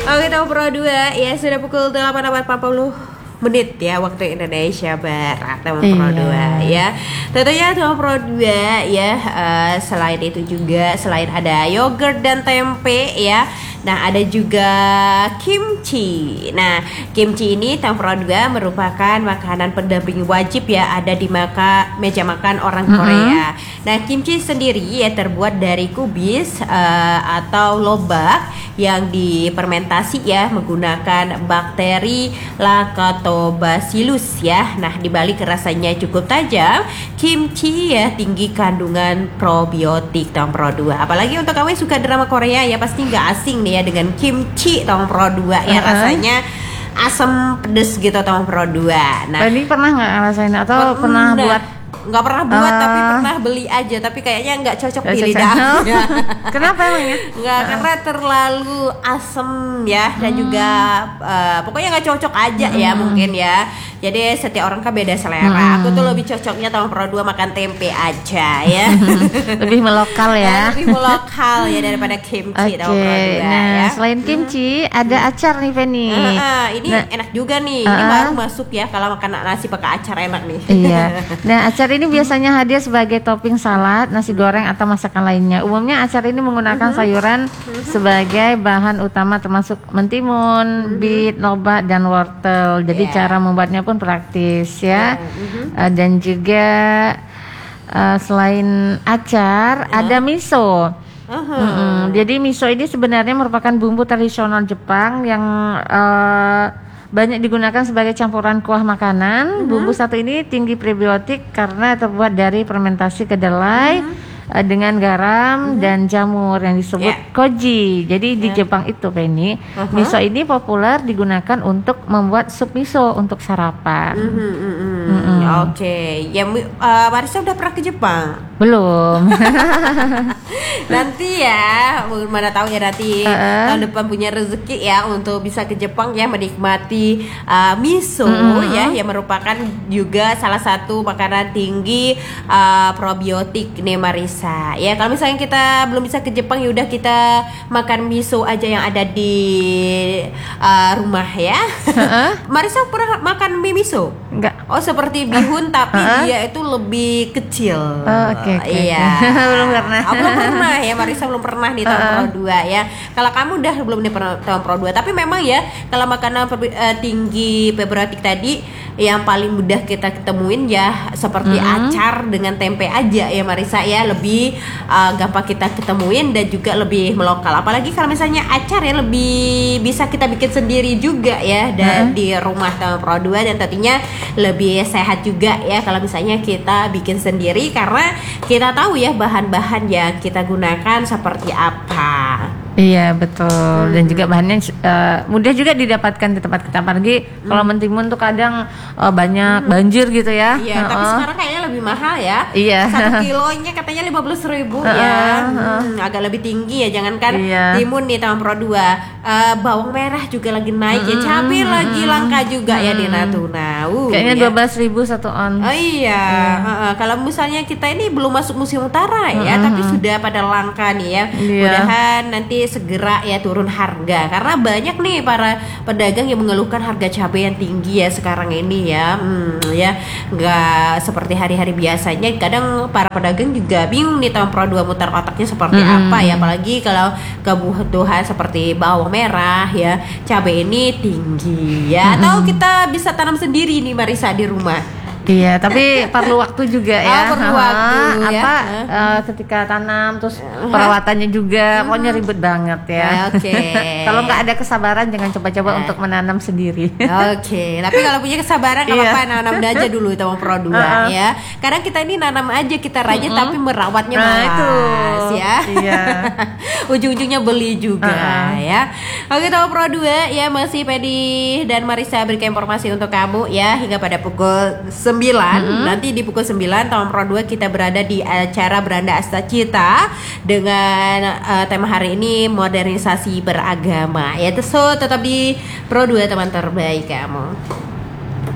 Oke, Tahu Pro 2 ya sudah pukul 8.40 ya waktu Indonesia Barat. Tahu Pro 2 ya. Tentunya Tahu Pro 2 ya, selain itu juga selain ada yogurt dan tempe ya. Nah, ada juga kimchi. Nah, kimchi ini Tahu Pro 2 merupakan makanan pendamping wajib ya ada di meja makan orang Korea. Nah, kimchi sendiri ya terbuat dari kubis atau lobak yang difermentasi ya menggunakan bakteri Lactobacillus ya. Nah, dibalik rasanya cukup tajam, kimchi ya tinggi kandungan probiotik Tahu Pro 2. Apalagi untuk kamu yang suka drama Korea ya pasti nggak asing nih ya dengan kimchi Tahu Pro 2 ya, rasanya asam pedes gitu Tahu Pro 2. Nah, ini pernah nggak ngerasain atau pernah buat? Nggak pernah buat tapi pernah beli aja, tapi kayaknya nggak cocok di lidah. Kenapa emangnya? Nggak, karena terlalu asem ya dan juga pokoknya nggak cocok aja ya mungkin ya. Jadi setiap orang kan beda selera. Aku tuh lebih cocoknya Tahu Pro 2 makan tempe aja ya. Lebih melokal ya. Lebih melokal ya daripada kimchi Tahu Pro 2 nah, ya. Selain kimchi ada acar nih Penny. Ini enak juga nih. Ini baru masuk ya kalau makan nasi pakai acar enak nih. Iya. Nah, acar ini biasanya hadir sebagai topping salad, nasi goreng atau masakan lainnya. Umumnya acar ini menggunakan sayuran sebagai bahan utama termasuk mentimun, beet, lobak dan wortel. Jadi cara membuatnya pun praktis ya. Dan juga selain acar ada miso. Jadi miso ini sebenarnya merupakan bumbu tradisional Jepang yang banyak digunakan sebagai campuran kuah makanan. Bumbu satu ini tinggi probiotik karena terbuat dari fermentasi kedelai dengan garam dan jamur yang disebut koji. Jadi di Jepang itu Penny, miso ini populer digunakan untuk membuat sup miso untuk sarapan. Oke, ya Marisa udah pernah ke Jepang? Belum. Nanti ya, mana tahu ya nanti tahun depan punya rezeki ya untuk bisa ke Jepang ya menikmati miso ya yang merupakan juga salah satu makanan tinggi probiotik nih Marisa. Ya kalau misalnya kita belum bisa ke Jepang ya udah kita makan miso aja yang ada di rumah ya. Marisa pernah makan mie miso? Enggak. Oh, seperti bihun tapi dia itu lebih kecil. Oke. Iya. Belum pernah. Belum pernah ya, Marisa belum pernah di Tahu Pro 2 ya. Kalau kamu udah belum di Tahu Pro 2, tapi memang ya kalau makanan tinggi probiotik tadi yang paling mudah kita ketemuin ya seperti acar dengan tempe aja ya Marisa ya, lebih gampang kita ketemuin dan juga lebih melokal. Apalagi kalau misalnya acar ya lebih bisa kita bikin sendiri juga ya dan di rumah Tahu Pro 2 dan tentunya lebih sehat juga ya kalau misalnya kita bikin sendiri karena kita tahu ya bahan-bahan yang kita gunakan seperti apa. Iya betul, dan juga bahannya mudah juga didapatkan di tempat kita. Apalagi kalau mentimun tuh kadang banyak banjir gitu ya. Iya, tapi sekarang kayaknya lebih mahal ya. Iya. 1 kilonya katanya 15.000 ya. Agak lebih tinggi ya, jangankan timun nih Tahu Pro 2. Bawang merah juga lagi naik ya, cabai lagi langka juga ya di Natuna. Kayaknya 12.000 1 on. Oh iya. Kalau misalnya kita ini belum masuk musim utara ya, tapi sudah pada langka nih ya. Mudahan nanti segera ya turun harga karena banyak nih para pedagang yang mengeluhkan harga cabai yang tinggi ya sekarang ini ya. Ya nggak seperti hari-hari biasanya. Kadang para pedagang juga bingung nih Tahu Pro 2 mutar otaknya seperti apa ya, apalagi kalau kebutuhan seperti bawang merah ya, cabai ini tinggi ya. Atau kita bisa tanam sendiri nih Marisa di rumah. Iya, tapi perlu waktu juga ya. Perlu waktu ya. Ketika tanam terus perawatannya juga, pokoknya ribet banget ya. Oke. Kalau nggak ada kesabaran jangan coba-coba untuk menanam sendiri. Oke. Tapi kalau punya kesabaran nggak apa-apa, nanam aja dulu Tahu Pro 2 ya. Kadang kita ini nanam aja kita rajin tapi merawatnya malas ya. Iya. Ujung-ujungnya beli juga ya. Oke, Tahu Pro 2 ya, masih Pedi dan Marisa berikan informasi untuk kamu ya hingga pada pukul 9. Nanti di pukul 9 Tahu Pro 2 kita berada di acara Beranda Astacita dengan tema hari ini modernisasi beragama ya. So tetap di Pro 2 teman terbaik kamu.